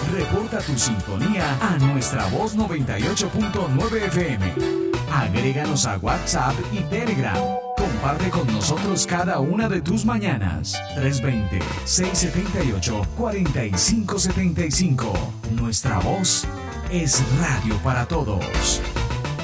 Reporta tu sintonía a Nuestra Voz 98.9 FM. Agréganos a WhatsApp y Telegram. Comparte con nosotros cada una de tus mañanas. 320-678-4575. Nuestra Voz es radio para todos.